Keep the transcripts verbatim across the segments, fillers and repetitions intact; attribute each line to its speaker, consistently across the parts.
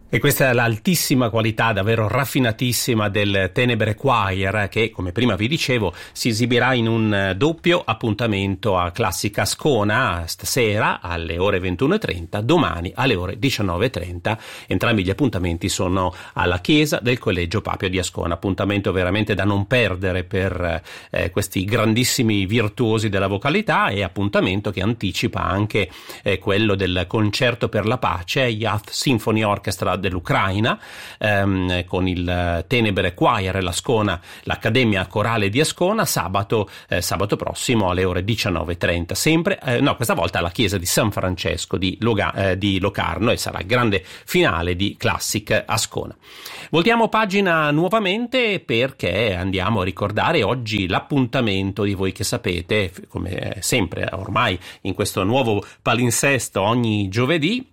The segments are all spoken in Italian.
Speaker 1: E questa è l'altissima qualità, davvero raffinatissima, del Tenebre Choir, che, come prima vi dicevo, si esibirà in un doppio appuntamento a Classica Ascona stasera alle ore ventuno e trenta, domani alle ore diciannove e trenta. Entrambi gli appuntamenti sono alla chiesa del Collegio Papio di Ascona. Appuntamento veramente da non perdere per eh, questi grandissimi virtuosi della vocalità, e appuntamento che anticipa anche eh, quello del Concerto per la Pace, Youth Symphony Orchestra dell'Ucraina, ehm, con il Tenebre Choir e l'Ascona, l'Accademia Corale di Ascona, sabato, eh, sabato prossimo alle ore diciannove e trenta, sempre, eh, no, questa volta alla chiesa di San Francesco di, Loga, eh, di Locarno, e sarà il grande finale di Classic Ascona. Voltiamo pagina nuovamente, perché andiamo a ricordare oggi l'appuntamento di voi che sapete, come sempre ormai in questo nuovo palinsesto ogni giovedì.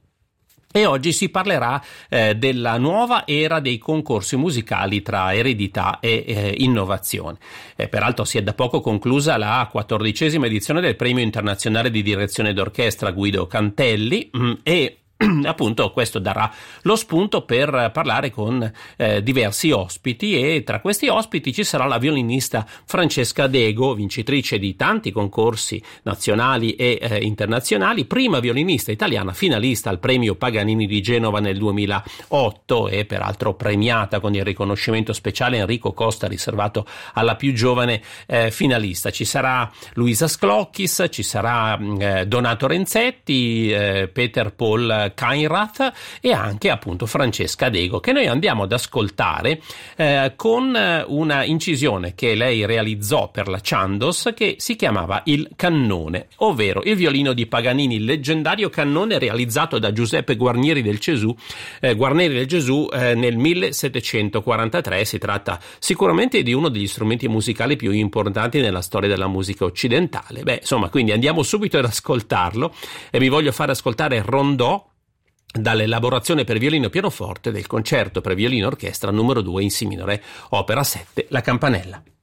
Speaker 1: E oggi si parlerà eh, della nuova era dei concorsi musicali tra eredità e eh, innovazione. Eh, peraltro si è da poco conclusa la quattordicesima edizione del Premio Internazionale di Direzione d'Orchestra Guido Cantelli mh, e appunto questo darà lo spunto per parlare con eh, diversi ospiti, e tra questi ospiti ci sarà la violinista Francesca Dego, vincitrice di tanti concorsi nazionali e eh, internazionali, prima violinista italiana finalista al premio Paganini di Genova nel duemilaotto, e peraltro premiata con il riconoscimento speciale Enrico Costa riservato alla più giovane eh, finalista. Ci sarà Luisa Sclocchis, ci sarà eh, Donato Renzetti, eh, Peter Paul Kainrath e anche appunto Francesca Dego, che noi andiamo ad ascoltare eh, con una incisione che lei realizzò per la Chandos, che si chiamava Il Cannone, ovvero il violino di Paganini, il leggendario cannone realizzato da Giuseppe Guarnieri del Gesù, eh, Guarneri del Gesù eh, nel millesettecentoquarantatré. Si tratta sicuramente di uno degli strumenti musicali più importanti nella storia della musica occidentale. Beh, insomma, quindi andiamo subito ad ascoltarlo, e vi voglio fare ascoltare Rondò dall'elaborazione per violino e pianoforte del Concerto per violino orchestra numero due in si minore, opera sette, La Campanella.